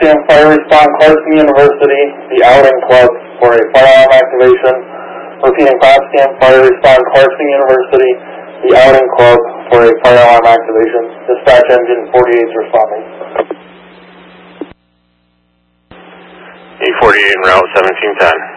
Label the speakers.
Speaker 1: Potsdam Fire Respond Clarkson University, the Outing Club for a firearm activation. Repeating, Potsdam Fire Respond Clarkson University, the Outing Club for a firearm activation. Dispatch engine 48 is responding.
Speaker 2: 848 en route 1710.